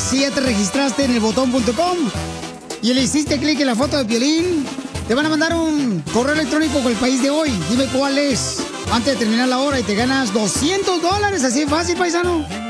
si ya te registraste en elbotón.com y le hiciste clic en la foto de Piolín, te van a mandar un correo electrónico con el país de hoy. Dime cuál es antes de terminar la hora y te ganas $200. Así de fácil, paisano.